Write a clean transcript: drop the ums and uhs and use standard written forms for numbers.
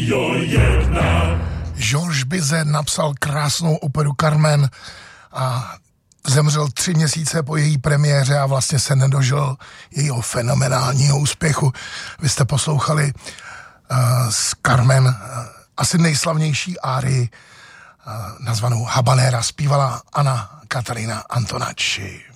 Georges Bizet napsal krásnou operu Carmen a zemřel 3 měsíce po její premiéře a vlastně se nedožil jejího fenomenálního úspěchu. Vy jste poslouchali z Carmen asi nejslavnější árii nazvanou Habanera, zpívala Anna Katarina Antonacci.